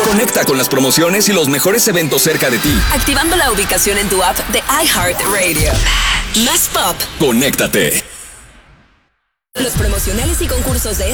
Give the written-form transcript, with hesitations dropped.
Conecta con las promociones y los mejores eventos cerca de ti. Activando la ubicación en tu app de iHeartRadio. Más pop. Conéctate. Los promocionales y concursos de